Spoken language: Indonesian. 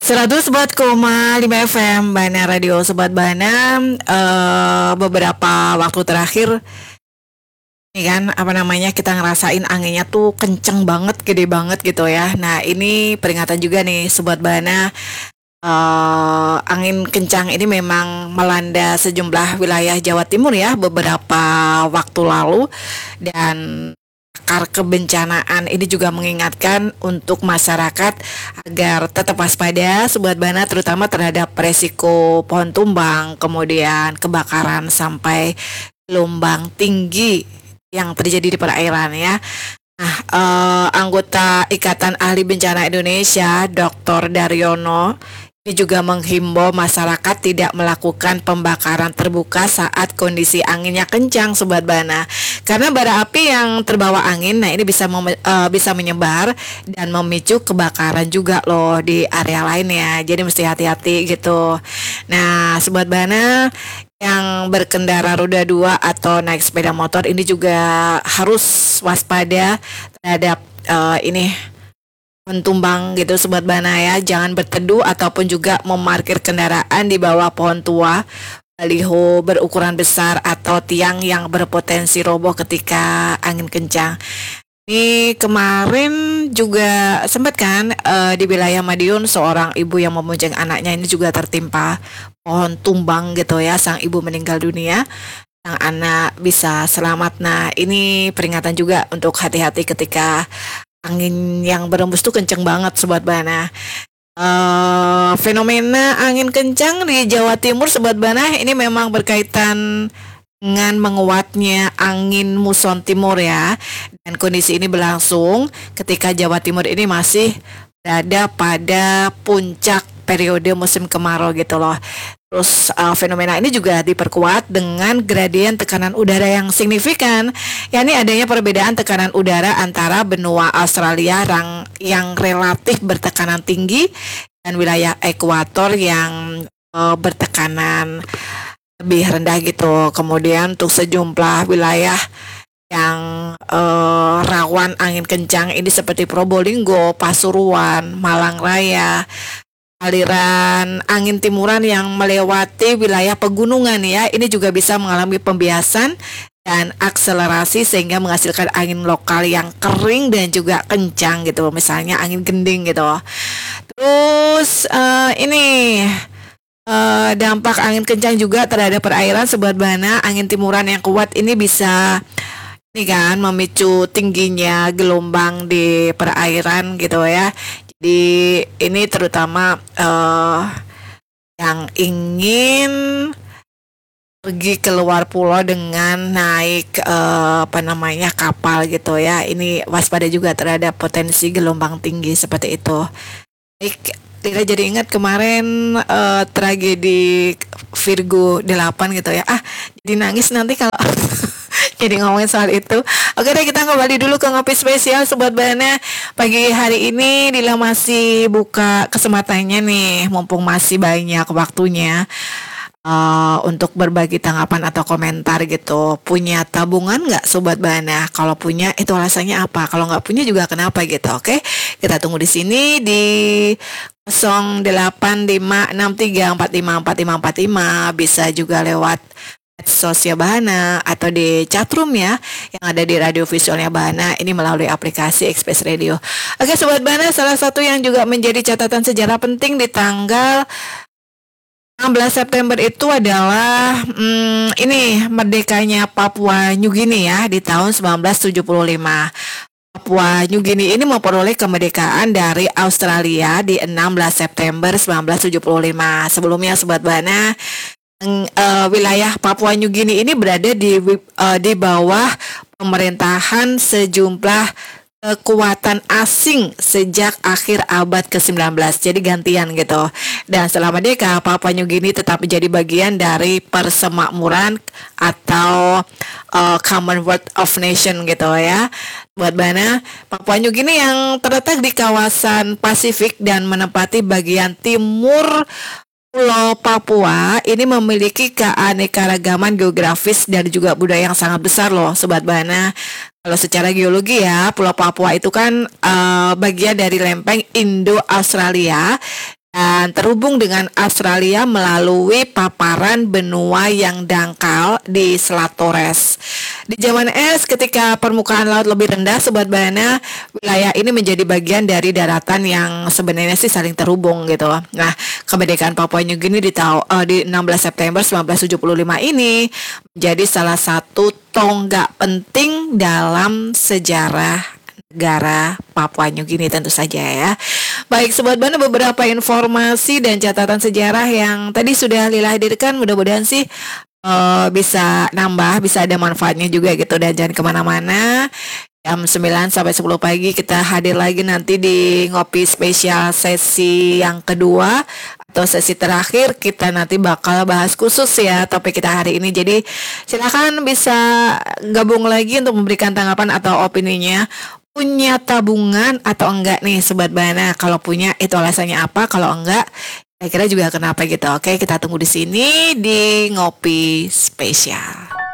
104,5 FM Bana Radio Sobat Bana. Beberapa waktu terakhir ini kan kita ngerasain anginnya tuh kenceng banget, gede banget gitu ya. Nah ini peringatan juga nih Sobat Bana. Angin kencang ini memang melanda sejumlah wilayah Jawa Timur ya beberapa waktu lalu, dan pakar kebencanaan ini juga mengingatkan untuk masyarakat agar tetap waspada Sobat Bana, terutama terhadap resiko pohon tumbang, kemudian kebakaran sampai gelombang tinggi yang terjadi di perairan ya. Nah, anggota Ikatan Ahli Bencana Indonesia, Dr. Daryono, ini juga menghimbau masyarakat tidak melakukan pembakaran terbuka saat kondisi anginnya kencang Sobat Bana. Karena bara api yang terbawa angin, nah ini bisa menyebar dan memicu kebakaran juga loh di area lainnya. Jadi mesti hati-hati gitu. Nah, Sobat Bana yang berkendara roda 2 atau naik sepeda motor ini juga harus waspada terhadap ini tumbang gitu Sobat Bana ya. Jangan berteduh ataupun juga memarkir kendaraan di bawah pohon tua, baliho berukuran besar atau tiang yang berpotensi roboh ketika angin kencang. Ini kemarin juga sempat kan di wilayah Madiun seorang ibu yang memonceng anaknya ini juga tertimpa pohon tumbang gitu ya. Sang ibu meninggal dunia, sang anak bisa selamat. Nah ini peringatan juga untuk hati-hati ketika angin yang berembus tuh kenceng banget Sobat Bana. Fenomena angin kencang di Jawa Timur Sobat Bana ini memang berkaitan dengan menguatnya angin muson timur ya. Dan kondisi ini berlangsung ketika Jawa Timur ini masih berada pada puncak periode musim kemarau gitu loh. Terus fenomena ini juga diperkuat dengan gradien tekanan udara yang signifikan, yakni adanya perbedaan tekanan udara antara benua Australia yang relatif bertekanan tinggi dan wilayah ekuator yang bertekanan lebih rendah gitu. Kemudian untuk sejumlah wilayah yang rawan angin kencang ini seperti Probolinggo, Pasuruan, Malang Raya, aliran angin timuran yang melewati wilayah pegunungan ya, ini juga bisa mengalami pembiasan dan akselerasi sehingga menghasilkan angin lokal yang kering dan juga kencang gitu, misalnya angin gending gitu. Terus ini dampak angin kencang juga terhadap perairan Sobat Bana. Angin timuran yang kuat ini bisa ini kan memicu tingginya gelombang di perairan gitu ya. Di ini terutama yang ingin pergi keluar pulau dengan naik kapal gitu ya. Ini waspada juga terhadap potensi gelombang tinggi seperti itu. Tidak jadi ingat kemarin tragedi Virgo 8 gitu ya. Jadi nangis nanti kalau jadi ngomongin soal itu. Oke deh, kita kembali dulu ke Ngopi Spesial Sobat Bana. Pagi hari ini Dila masih buka kesempatannya nih, mumpung masih banyak waktunya untuk berbagi tanggapan atau komentar gitu. Punya tabungan nggak Sobat Bana? Kalau punya itu alasannya apa? Kalau nggak punya juga kenapa gitu? Oke, kita tunggu di sini di 085563454545. Bisa juga lewat sosial Bahana atau di chatroom ya yang ada di radio visualnya Bahana ini melalui aplikasi Express Radio. Oke Sobat Bahana, salah satu yang juga menjadi catatan sejarah penting di tanggal 16 September itu adalah ini merdekanya Papua New Guinea ya di tahun 1975. Papua New Guinea ini memperoleh kemerdekaan dari Australia di 16 September 1975. Sebelumnya Sobat Bahana, wilayah Papua New Guinea ini berada di bawah pemerintahan sejumlah kekuatan asing sejak akhir abad ke-19. Jadi gantian gitu. Dan setelah merdeka, Papua New Guinea tetap menjadi bagian dari persemakmuran atau Commonwealth of Nations gitu ya. Buat Bana, Papua New Guinea yang terletak di kawasan Pasifik dan menempati bagian timur Pulau Papua ini memiliki keanekaragaman geografis dan juga budaya yang sangat besar loh Sobat Bana. Kalau secara geologi ya, Pulau Papua itu kan bagian dari lempeng Indo-Australia dan terhubung dengan Australia melalui paparan benua yang dangkal di Selat Torres. Di zaman es, ketika permukaan laut lebih rendah, Sobat Bana, wilayah ini menjadi bagian dari daratan yang sebenarnya sih saling terhubung gitu. Nah, kemerdekaan Papua New Guinea di 16 September 1975 ini menjadi salah satu tonggak penting dalam sejarah negara Papua New Guinea tentu saja ya. Baik Sobat Bana, beberapa informasi dan catatan sejarah yang tadi sudah Lila hadirkan, mudah-mudahan sih bisa nambah, bisa ada manfaatnya juga gitu. Dan jangan kemana-mana, jam 9 sampai 10 pagi kita hadir lagi nanti di Ngopi Spesial sesi yang kedua atau sesi terakhir. Kita nanti bakal bahas khusus ya topik kita hari ini. Jadi silakan bisa gabung lagi untuk memberikan tanggapan atau opininya. Punya tabungan atau enggak nih Sobat Bana? Kalau punya itu alasannya apa? Kalau enggak, kira-kira juga kenapa gitu. Oke, kita tunggu di sini di Ngopi Spesial.